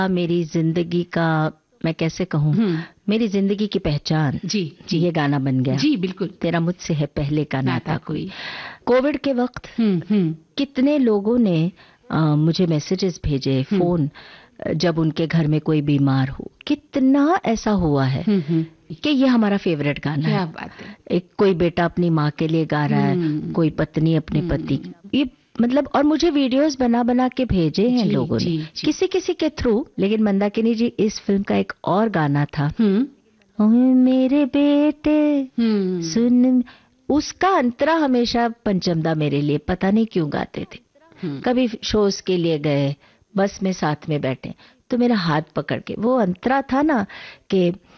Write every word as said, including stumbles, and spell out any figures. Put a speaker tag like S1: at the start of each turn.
S1: मेरी जिंदगी का, मैं कैसे कहूँ, मेरी जिंदगी की पहचान।
S2: जी जी,
S1: ये गाना बन गया।
S2: जी बिल्कुल।
S1: तेरा मुझसे है पहले का नाता कोई। कोविड के वक्त
S2: हम्म हम्म
S1: कितने लोगों ने आ, मुझे मैसेजेस भेजे, फोन, जब उनके घर में कोई बीमार हो, कितना ऐसा हुआ है कि ये हमारा फेवरेट गाना
S2: क्या
S1: है।
S2: बात है।
S1: एक कोई बेटा अपनी माँ के लिए गा रहा है, कोई पत्नी अपने पति, ये मतलब, और मुझे वीडियोस बना बना के भेजे हैं
S2: जी,
S1: लोगों
S2: जी,
S1: ने,
S2: जी।
S1: किसी किसी के थ्रू। लेकिन मंदाकिनी जी, इस फिल्म का एक और गाना था, ओए मेरे बेटे सुन, उसका अंतरा हमेशा पंचमदा मेरे लिए पता नहीं क्यों गाते थे। कभी शोज के लिए गए, बस में साथ में बैठे तो मेरा हाथ पकड़ के, वो अंतरा था ना कि